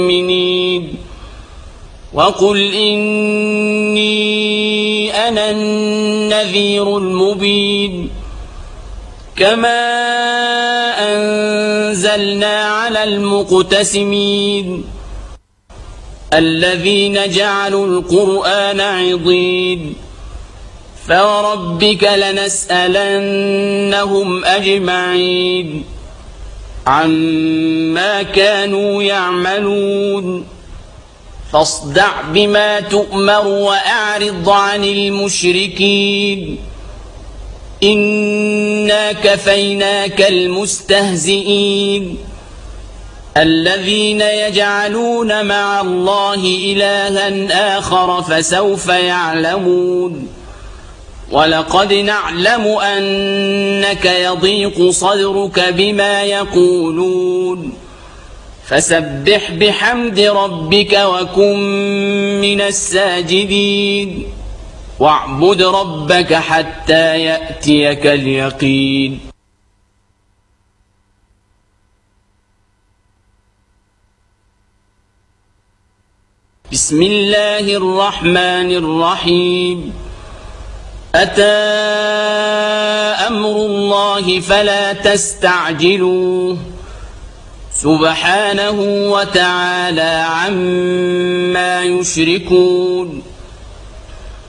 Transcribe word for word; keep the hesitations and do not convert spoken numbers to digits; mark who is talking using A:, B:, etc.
A: المؤمنين وقل إني أنا النذير المبين كما أنزلنا على المقتسمين الذين جعلوا القرآن عضين فوربك لنسألنهم أجمعين عما كانوا يعملون فاصدع بما تؤمر وأعرض عن المشركين إنا كفيناك المستهزئين الذين يجعلون مع الله إلها آخر فسوف يعلمون ولقد نعلم أنك يضيق صدرك بما يقولون فسبح بحمد ربك وكن من الساجدين واعبد ربك حتى يأتيك اليقين. بسم الله الرحمن الرحيم أتى أمر الله فلا تستعجلوه سبحانه وتعالى عما يشركون